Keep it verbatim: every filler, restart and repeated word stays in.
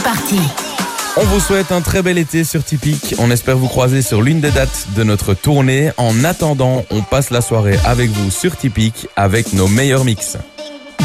parti. On vous souhaite un très bel été sur Tipeee. On espère vous croiser sur l'une des dates de notre tournée. En attendant, on passe la soirée avec vous sur Tipeee avec nos meilleurs mix.